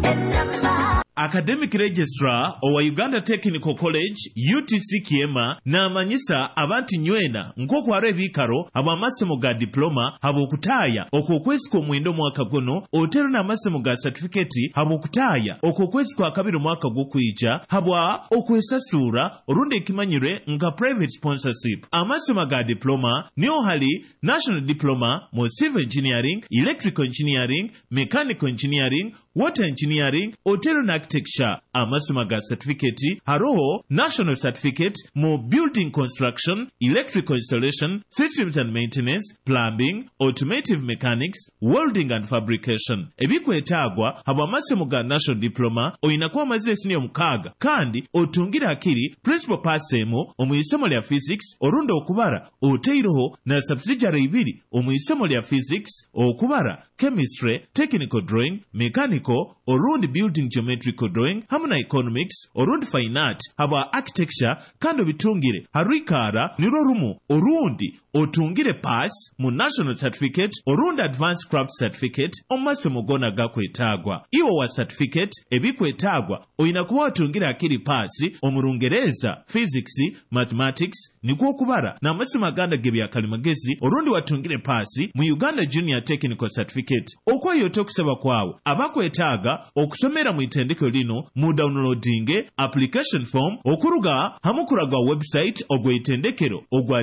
Academic Registrar owa Uganda Technical College UTC Kiema n'amanyisa abantu nywena nk'okwara ebikaro ab'amasomo ga diploma habw'okutaaya okw'okwezi kw'omwenda omwaka guno otero n'amasomo ga certificate habw'okutaaya okw'okwezi kwa kabiri omwaka gw'okwija habwa okwesasuura olundi ekimanyirwe nga private sponsorship. Amasomo ga diploma niyo hali National Diploma mu Civil Engineering, Electrical Engineering, Mechanical Engineering, Water Engineering, otero na architecture. Amasomo ga certificate haroho National Certificate mu Building Construction, Electrical Installation, Systems and Maintenance, Plumbing, Automotive Mechanics, Welding and Fabrication. Ebikwetaagwa habwa amasomo ga National Diploma oyinakuba amazire senior mukaaga kandi otungira akiri principal pass emu omu isomo lya physics olundi okubara oteiroho na subsidiary ibiri omu isomo lya physics okubara chemistry, technical drawing, mechanical olundi building geometrical drawing hamu na economics olundi fine art habwa architecture kandi obitungire harwikara nirwo rumu olundi otungire pass mu National Certificate olundi Advanced Craft Certificate omu masomo gona gakwetaagwa. Iwo wa certificate ebikwetaagwa oyina kuba watungire akiri pass omu Lungereza, physics, mathematics nikwo okubara n'amasomo aganda g'ebyakalimagezi olundi watungire pass mu Uganda Junior Technical Certificate. Okwayote okusaba kwawe abakwetaaga okusomera mu itendekero lino mu downloading application form okuruga hamukuraga website ogwa itendekero ogwa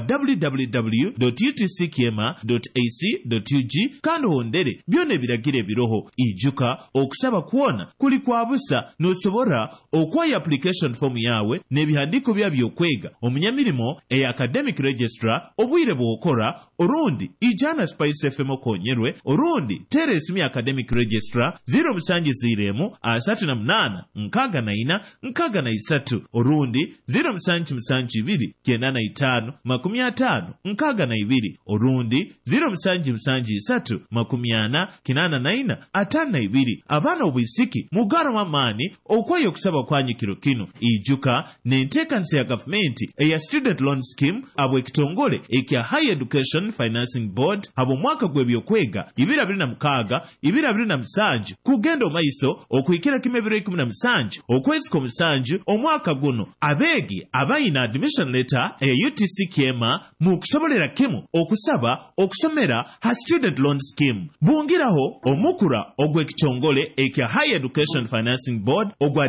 www.utckiema.ac.ug kandi wondere byonna ebiragiro ebiroho ijuka okusaba kuona kuli kwa busa nosobora okwaya application form yawe n'ebihandiko bya byokwega omunyamirimo academic registrar obwire bwokora olundi ijana Spice FM okonyerwe olundi teresimi academic registrar 0708 olundi 0772 olundi 0773 abaana obwisiki mugarama amaani okwayo okusaba kwanyikiro kino ijuka n'enteekanisa ya gavumenti eya student loan scheme abwe ekitongole ekya Higher Education Financing Board abo mwaka gw'ebyokwega 2026 kugenda omaiso okuikira kimebiro 17 okwezi kw'omusanju omwaka guno abeegi abayina admission letter eya UTC Kiema mu kusobolera kimu okusaba okusomera ha student loan scheme bungiraho omukura ogw'ekitongole ekya Higher Education Financing Board ogwa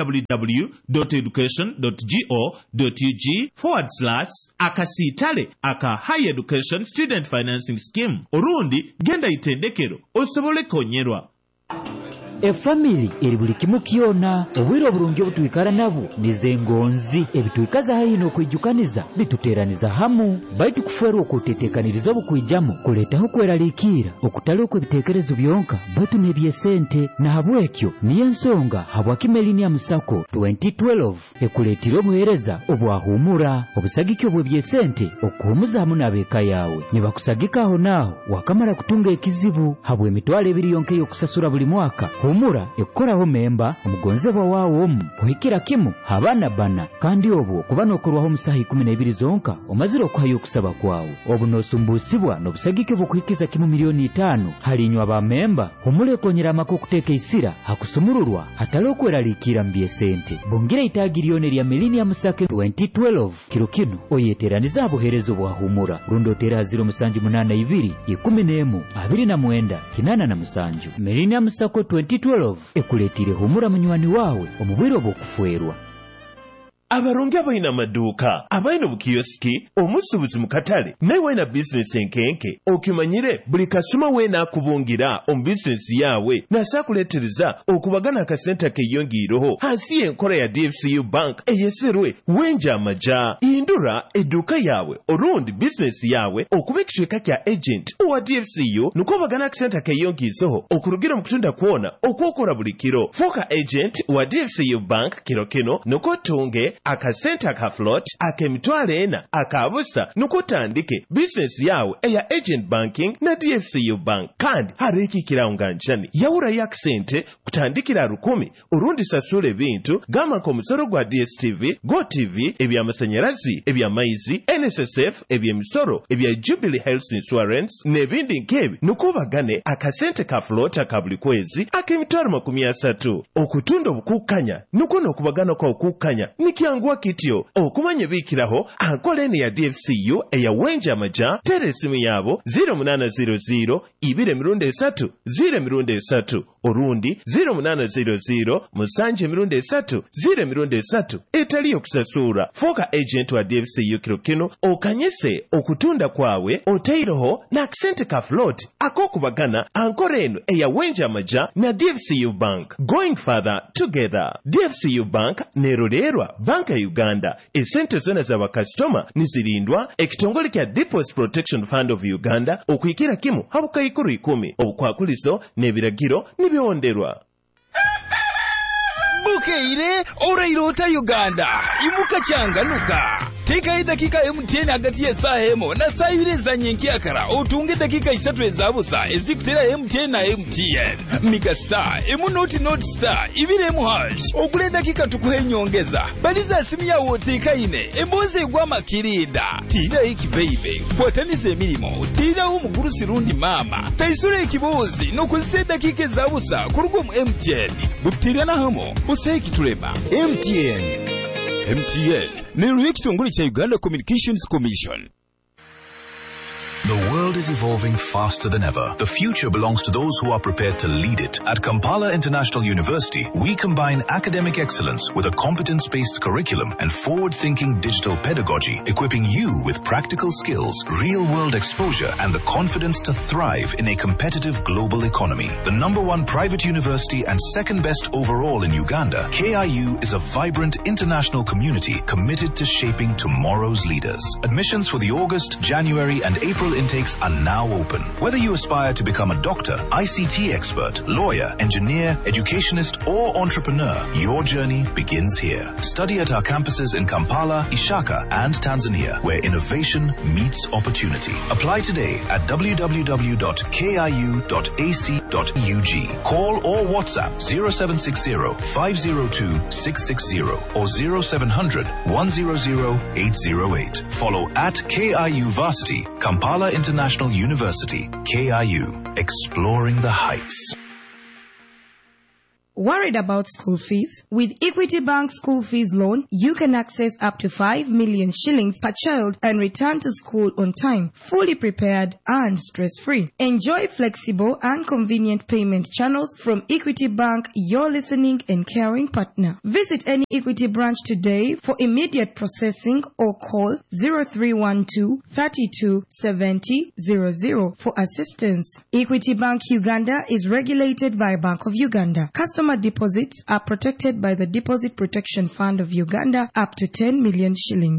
www.education.go.ug/akasiitale aka Higher Education Student Financing Scheme olundi genda itendekero osobole konyerwa. Efamily eri buli kimu kyona obwire obulungi obutwikara nabo nizengonzi ebitwikaza hayino okwijukaniza bituteraniza hamu baitu kuferwa okutetekaniriza obukwijamo kuletaho kweralikira okutali okwebitekerezo byonka baitu nebyesente na habwekyo niyo ensonga habwa Millennium Sacco 2012 ekuletira obuhereza obwahumura obusagike obwebyesente okuhumuza hamu n'abeeka yawe nibakusagikaho naho wakamara kutunga ekizibu habwa emitwalo ebiri yonka y'okusasura buli mwaka. Humura ekoraho memba omugonzebwa wawo omu kuhikira kimu habana bana kandi obwo kuba nokorwaho musaha 12 zonka omaziro okuhayo okusaba kwawe obunosumbusibwa n'obusagike bw'okuhikiza kimu miliyoni 5 halinywa ba memba humule konyera amako kuteeka isira hakusumururwa hatali okweralikira mbyesente bongera itagiriyone lya Millennium Sacco 2012 kiro kino oyeteraniza aboherezo bwa humura rundotera 0782 11 29 Millennium Sacco 2012 ekuletire humura munywani wawe omubwire obw'okufwerwa. Abarungi abayina amaduuka abayina obukiyosiki omusubuzi mu katale naye wayina bizinesi enkenke okimanyire buli kasuma weena akubungira omu bizinesi yawe nasaakuleetereza okubagana akasente akeyongiireho hansi y'enkola ya DFCU Bank eyeserwe wenja amaja hindura edduuka yawe olundi bizinesi yawe okuba ekicweka kya agent owa DFCU nukobagana akasente akeyongiiseho okurugira mu kutunda kwona okwokola buli kiro fuuka agent wa DFCU Bank kiro kino nukotunge akasente akafloat ak'emitwalo 4 akabusa nukutandike bizinesi yawe eya agent banking na DFCU bank kandi hariikikirawo nga njani yawulayo akasente kutandikira 10 orundi sasula ebintu gamba nk'omusolo gwa DSTV GoTV eby'amasanyalazi eby'amaizi NSSF eby'emisolo ebya Jubilee Health Insurance n'ebindi nk'ebyo nukubagane akasente ka float ka buli kwezi ak'emitwalo 30 okutunda obukukkanya nuko n'okubagana kwa okukkanya nikyanguwa kityo okumanya biikiraho ankoleni ya DFCU eya Wenja Amaja tere esimu yaabo 0800 2 3 orundi 0800 7 3 etali okusasura foka agent wa DFCU kirokino okanyese okutunda kwawe oteiroho na akasente ka float akokubagana ankoreno eya Wenja Amaja na DFCU bank going further together. DFCU bank nerolerwa banka ya Uganda esente zona za bakastoma nizirindwa ekitongole kya Deposit Protection Fund of Uganda okuyikira kimu habukayikuru 10 obukwakulizo n'ebiragiro nibionderwa. Bukeire orairota Uganda imuka changanuka teka dakika MTN hagati ya saa hemo na saa ibiri za nyenkiakara otunge dakika 3 ezabusa ezikutera MTN na MTN Mega Star not star ibiri hash okule dakika tukuhe nyongeza baliza simu ya woteka ine emboze gwa makirida tira iki baby kwatanize emirimo tira umugurusi rundi mama taisure ikibozi no kuzise dakika ezabusa kurugo mu MTN butira na hamo useki tulema MTN Neru ekitongole kya Uganda Communications Commission. The world is evolving faster than ever. The future belongs to those who are prepared to lead it. At Kampala International University, we combine academic excellence with a competence-based curriculum and forward-thinking digital pedagogy, equipping you with practical skills, real-world exposure, and the confidence to thrive in a competitive global economy. The #1 private university and second best overall in Uganda, KIU is a vibrant international community committed to shaping tomorrow's leaders. Admissions for the August, January, and April intakes are now open. Whether you aspire to become a doctor, ICT expert, lawyer, engineer, educationist, or entrepreneur, your journey begins here. Study at our campuses in Kampala, Ishaka, and Tanzania, where innovation meets opportunity. Apply today at www.kiu.ac.ug. Call or WhatsApp 0760 502 660 or 0700 100 808. Follow at KIU Varsity, Kampala International University, KIU, exploring the heights. Worried about school fees? With Equity Bank School Fees Loan, you can access up to 5 million shillings per child and return to school on time, fully prepared and stress-free. Enjoy flexible and convenient payment channels from Equity Bank, your listening and caring partner. Visit any Equity branch today for immediate processing or call 0312 32 70 00 for assistance. Equity Bank Uganda is regulated by Bank of Uganda. Customer deposits are protected by the Deposit Protection Fund of Uganda up to 10 million shillings.